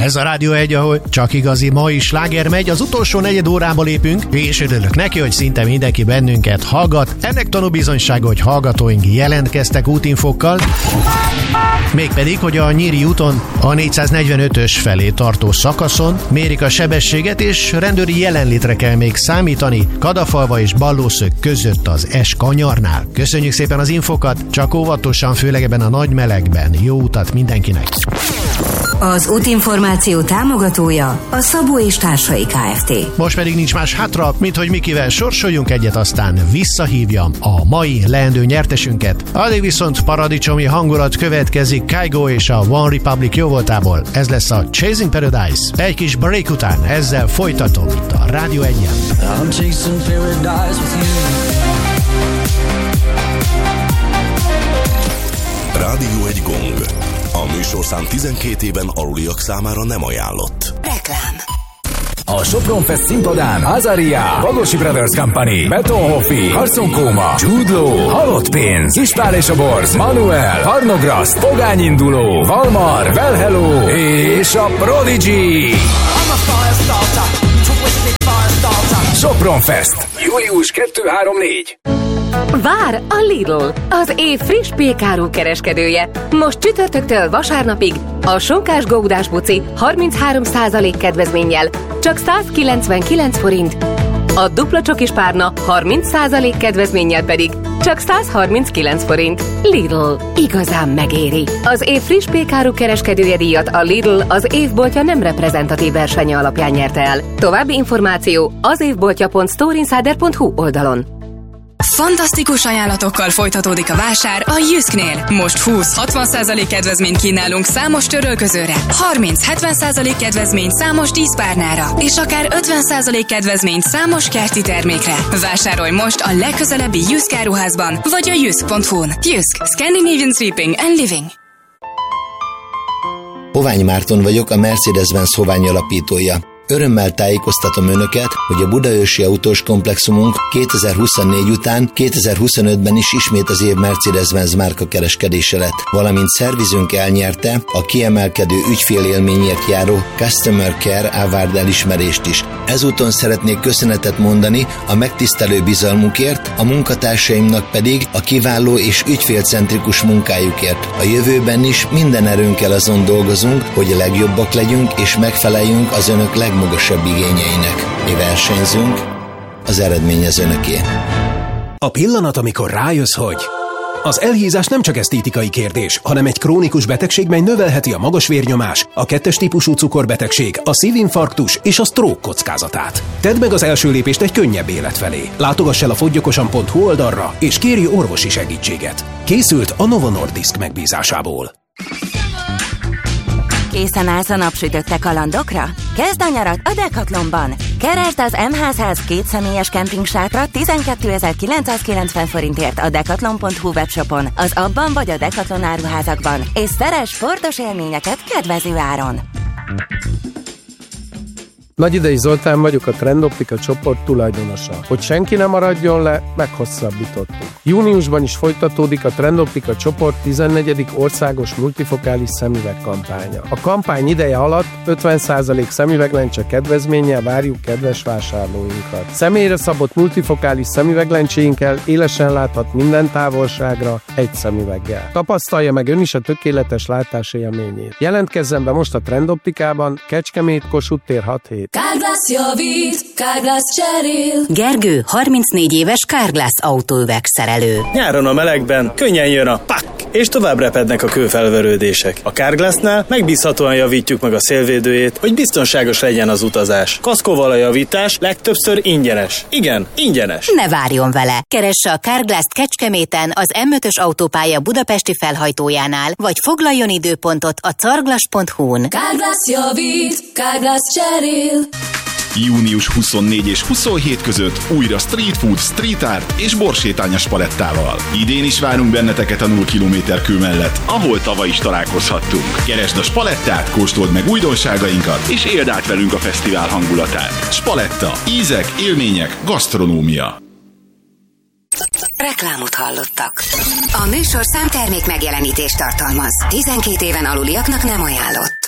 Ez a Rádió 1, ahol csak igazi mai sláger megy, az utolsó negyed órába lépünk, és örülök neki, hogy szinte mindenki bennünket hallgat. Ennek tanúbizonysága, hogy hallgatóink jelentkeztek útinfokkal, mégpedig, hogy a Nyíri úton a 445-ös felé tartó szakaszon mérik a sebességet, és rendőri jelenlétre kell még számítani Kadafalva és Ballószög között az S kanyarnál. Köszönjük szépen az infokat, csak óvatosan, főleg ebben a nagy melegben. Jó utat mindenkinek! Az útinformáció támogatója a Szabó és Társai Kft. Most pedig nincs más hátra, mint hogy Mikivel sorsoljunk egyet, aztán visszahívjam a mai leendő nyertesünket. Addig viszont paradicsomi hangulat következik Kygo és a One Republic jóvoltából. Ez lesz a Chasing Paradise. Egy kis break után ezzel folytatom itt a Rádió 1-en. I'm chasing paradise with you. Rádió 1 gong. A műsorszám 12 éven aluliak számára nem ajánlott. Reklám. A Sopron Fest színpadán Azaria, Bagosi Brothers Company, Beton Hoffi, Carson Kóma, Jude Law, Halott Pénz, Ispál és a Borz, Manuel, Harnograszt, Pogány Induló, Valmar, Well Hello és a Prodigy. Sopron Fest. Július 2-3-4. Vár a Lidl, az év friss pékáru kereskedője. Most csütörtöktől vasárnapig a sonkás gódás buci 33% kedvezménnyel, csak 199 forint. A dupla csokis párna 30% kedvezménnyel pedig csak 139 forint. Lidl, igazán megéri. Az év friss pékáru kereskedője díjat a Lidl az évboltja nem reprezentatív versenye alapján nyerte el. További információ az évboltja.storeinsider.hu oldalon. Fantasztikus ajánlatokkal folytatódik a vásár a Jysknél. Most 20-60% kedvezményt kínálunk számos törölközőre, 30-70% kedvezményt számos díszpárnára, és akár 50% kedvezményt számos kerti termékre. Vásárolj most a legközelebbi Jysk áruházban, vagy a jysk.hu-n. Jysk, Scandinavian Sleeping and Living. Hovány Márton vagyok, a Mercedes-Benz Hovány alapítója. Örömmel tájékoztatom Önöket, hogy a budaörsi autós komplexumunk 2024 után 2025-ben is ismét az év Mercedes-Benz márka kereskedése lett, valamint szervizünk elnyerte a kiemelkedő ügyfélélményért járó Customer Care Award elismerést is. Ezúton szeretnék köszönetet mondani a megtisztelő bizalmukért, a munkatársaimnak pedig a kiváló és ügyfélcentrikus munkájukért. A jövőben is minden erőnkkel azon dolgozunk, hogy a legjobbak legyünk és megfeleljünk az Önök legmagasabb igényeinek. Mi versenyzünk, az eredmény az Önöké. A pillanat, amikor rájössz, hogy az elhízás nem csak esztétikai kérdés, hanem egy krónikus betegség, mely növelheti a magas vérnyomás, a 2-es típusú cukorbetegség, a szívinfarktus és a stroke kockázatát. Tedd meg az első lépést egy könnyebb élet felé. Látogass el a foggyokosan.hu oldalra, és kérj orvosi segítséget. Készült a Novo Nordisk megbízásából. Készen állsz a napsütötte kalandokra? Kezd a nyarat a Decathlonban! Keresd az MH100 kétszemélyes kempingsátra 12.990 forintért a decathlon.hu webshopon, az abban vagy a Decathlon áruházakban, és szerezz sportos élményeket kedvező áron! Nagyidei Zoltán vagyok, a Trendoptika csoport tulajdonosa. Hogy senki ne maradjon le, meghosszabbítottuk. Júniusban is folytatódik a Trendoptika csoport 14. országos multifokális szemüveg kampánya. A kampány ideje alatt 50% szemüveglencse kedvezménnyel várjuk kedves vásárlóinkat. Személyre szabott multifokális szemüveglencséinkkel élesen láthat minden távolságra egy szemüveggel. Tapasztalja meg ön is a tökéletes látás élményét. Jelentkezzen be most a Trendoptikában, Kecskemét, Kossuth tér 6-7. Carglass javít, Carglass cserél. Gergő, 34 éves Carglass autóüvegszerelő. Nyáron a melegben könnyen jön a pak, és tovább repednek a kőfelverődések. A Carglassnál megbízhatóan javítjuk meg a szélvédőjét, hogy biztonságos legyen az utazás. Kaszkóval a javítás legtöbbször ingyenes. Igen, ingyenes. Ne várjon vele! Keresse a Carglass-t Kecskeméten az M5-ös autópálya budapesti felhajtójánál, vagy foglaljon időpontot a carglass.hu-n. Carglass javít, Carglass cserél. Június 24 és 27 között újra street food, street art és borsétány a Spalettával. Idén is várunk benneteket a 0 km kő mellett, ahol tavaly is találkozhattunk. Keresd a Spalettát, kóstold meg újdonságainkat, és éld át velünk a fesztivál hangulatát. Spaletta. Ízek, élmények, gasztronómia. Reklámot hallottak. A műsorszám termék megjelenítést tartalmaz. 12 éven aluliaknak nem ajánlott.